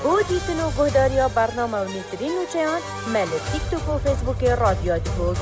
بو دیتن و گهداریا برنامه و نیترین و چیان مل تیک توک و فیسبوک رادیو دهوک